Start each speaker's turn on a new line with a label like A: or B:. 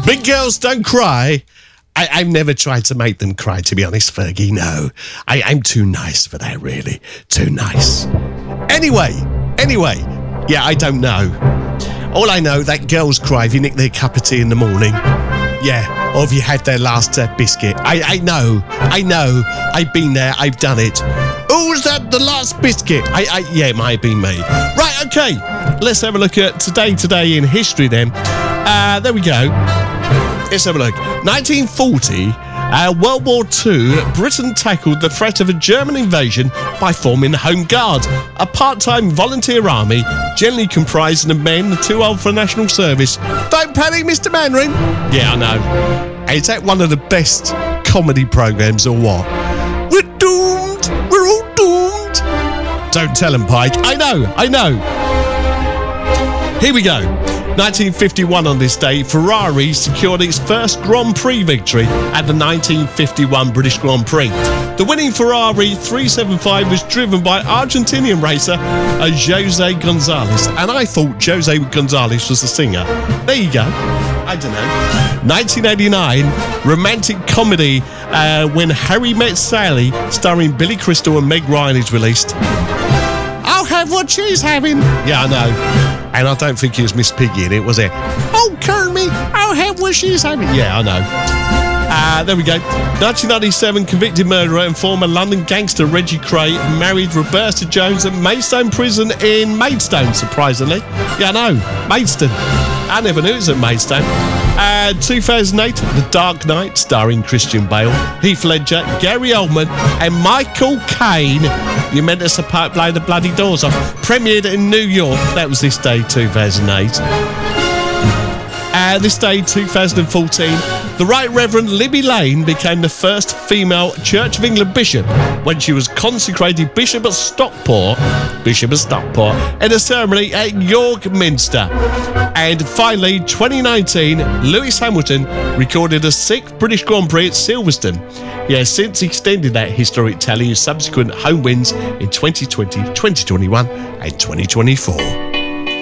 A: Big girls don't cry. I've never tried to make them cry, to be honest, Fergie. No, I'm too nice for that, really. Too nice. Anyway, yeah, I don't know. All I know, that girls cry if you nick their cup of tea in the morning. Yeah, or if you had their last biscuit. I know. I've been there, I've done it. Oh, was that the last biscuit? Yeah, it might have been me. Right, okay. Let's have a look at today in history then. There we go. Let's have a look. 1940, World War II, Britain tackled the threat of a German invasion by forming the Home Guard, a part-time volunteer army generally comprising of men too old for national service. Don't panic, Mr. Mandarin. Yeah, I know. Is that one of the best comedy programs or what? We're doomed. We're all doomed. Don't tell him, Pike. I know. Here we go. 1951 on this day, Ferrari secured its first Grand Prix victory at the 1951 British Grand Prix. The winning Ferrari 375 was driven by Argentinian racer Jose Gonzalez, and I thought Jose Gonzalez was the singer. There you go. I don't know. 1989, romantic comedy When Harry Met Sally, starring Billy Crystal and Meg Ryan, is released. I'll have what she's having. Yeah, I know. And I don't think it was Miss Piggy in it, was it? Oh, Kermie, I'll have what she's having. Yeah, I know. There we go. 1997, convicted murderer and former London gangster Reggie Kray married Roberta Jones at Maidstone Prison in Maidstone, surprisingly. Yeah, I know. Maidstone. I never knew it was at Maidstone. 2008, The Dark Knight, starring Christian Bale, Heath Ledger, Gary Oldman, and Michael Caine. You meant us to blow the bloody doors off. Premiered in New York. That was this day, 2008. This day, 2014, the Right Reverend Libby Lane became the first female Church of England bishop when she was consecrated Bishop of Stockport, in a ceremony at York Minster. And finally, 2019, Lewis Hamilton recorded a 6th British Grand Prix at Silverstone. He has since extended that historic tally with subsequent home wins in 2020, 2021 and 2024.